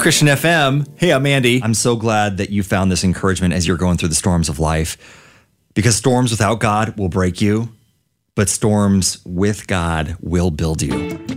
Christian FM. Hey, I'm Andy. I'm so glad that you found this encouragement as you're going through the storms of life, because storms without God will break you, but storms with God will build you.